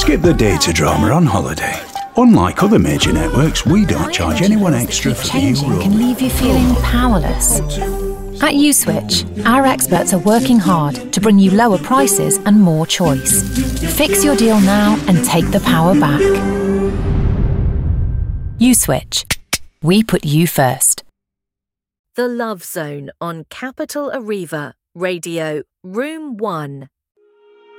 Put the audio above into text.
Skip the data drama on holiday. Unlike other major networks, we don't charge anyone extra for the new Changing can roaming. leave you feeling powerless. At USwitch, our experts are working hard to bring you lower prices and more choice. Fix your deal now and take the power back. USwitch. We put you first. The Love Zone on Capital Arriva, Radio, Room 1.